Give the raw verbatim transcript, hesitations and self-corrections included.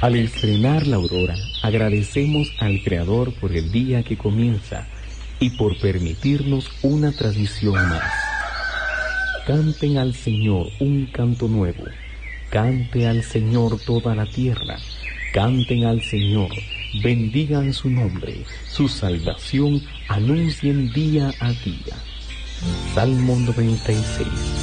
Al estrenar la aurora, agradecemos al Creador por el día que comienza y por permitirnos una tradición más. Canten al Señor un canto nuevo, cante al Señor toda la tierra, canten al Señor, bendigan su nombre, su salvación anuncien día a día. Salmo noventa y seis.